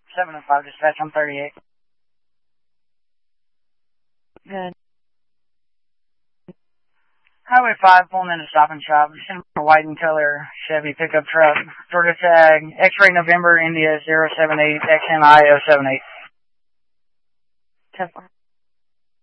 705 dispatch on 38. Good. Highway 5 pulling into Stop and Shop. Send a white and color Chevy pickup truck. Georgia tag. X-ray November India 078 XMI 078. 10-4.